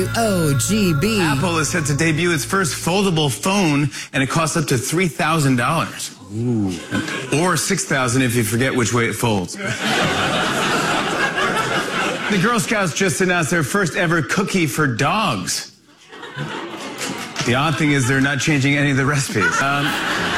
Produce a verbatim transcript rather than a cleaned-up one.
O G B. Apple is set to debut its first foldable phone, and it costs up to three thousand dollars. Ooh. Or six thousand dollars if you forget which way it folds. The Girl Scouts just announced their first ever cookie for dogs. The odd thing is they're not changing any of the recipes. Um,